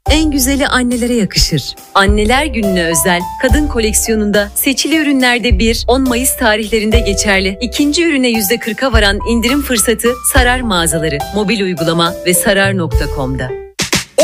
En güzeli annelere yakışır. Anneler Günü'ne özel kadın koleksiyonunda seçili ürünlerde 1-10 Mayıs tarihlerinde geçerli. İkinci ürüne %40'a varan indirim fırsatı Sarar mağazaları, mobil uygulama ve sarar.com'da.